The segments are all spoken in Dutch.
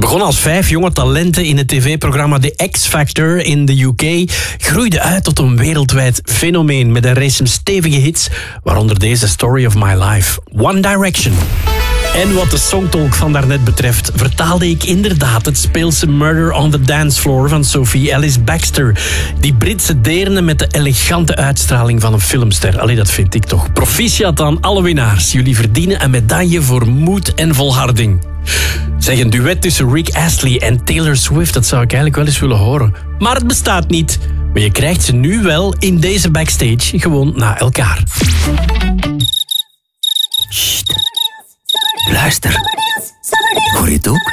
Begon als 5 jonge talenten in het tv-programma The X Factor in de UK. Groeide uit tot een wereldwijd fenomeen met een race stevige hits, waaronder deze Story of My Life, One Direction. En wat de songtolk van daarnet betreft, vertaalde ik inderdaad het speelse Murder on the Dance Floor van Sophie Ellis Bextor. Die Britse deerne met de elegante uitstraling van een filmster. Allee, dat vind ik toch. Proficiat aan alle winnaars. Jullie verdienen een medaille voor moed en volharding. Zeg, een duet tussen Rick Astley en Taylor Swift, dat zou ik eigenlijk wel eens willen horen. Maar het bestaat niet. Maar je krijgt ze nu wel in deze backstage, gewoon na elkaar. Sst. Luister. Hoor je het ook?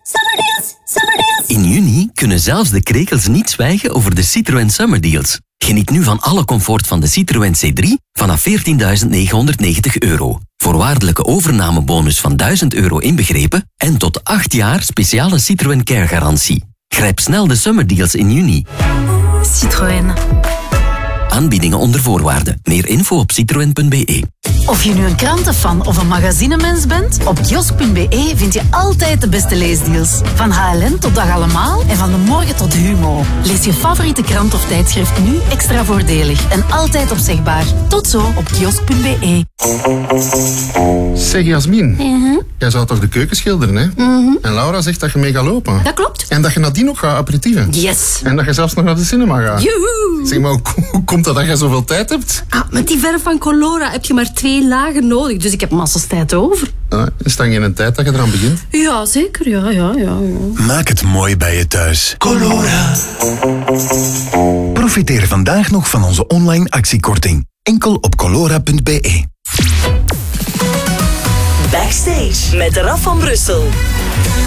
In juni kunnen zelfs de krekels niet zwijgen over de Citroën Summer Deals. Geniet nu van alle comfort van de Citroën C3 vanaf €14.990. Voorwaardelijke overnamebonus van €1.000 inbegrepen en tot 8 jaar speciale Citroën Care garantie. Grijp snel de Summer Deals in juni. Citroën. Aanbiedingen onder voorwaarden. Meer info op citroen.be. Of je nu een krantenfan of een magazinemens bent, op kiosk.be vind je altijd de beste leesdeals. Van HLN tot Dag Allemaal en van de morgen tot Humo. Lees je favoriete krant of tijdschrift nu extra voordelig en altijd opzegbaar. Tot zo op kiosk.be. Zeg Jasmin, jij zou toch de keuken schilderen, hè? En Laura zegt dat je mee gaat lopen. Dat klopt. En dat je nadien nog gaat aperitieven. Yes. En dat je zelfs nog naar de cinema gaat. Joehoe. Zeg maar, hoe komt dat je zoveel tijd hebt? Met die verf van Colora heb je maar 2 lagen nodig, dus ik heb massas tijd over. Is dan geen tijd dat je eraan begint? Ja, zeker. Ja. Maak het mooi bij je thuis. Colora. Profiteer vandaag nog van onze online actiekorting. Enkel op colora.be. Backstage met Raf van Brussel.